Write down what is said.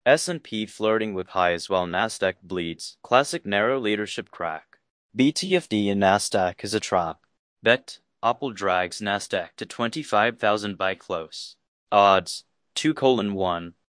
S&P flirting with highs while Nasdaq bleeds. Classic narrow leadership crack. BTFD in Nasdaq is a trap. Bet Apple drags Nasdaq to 25,000 by close. Odds 2:1.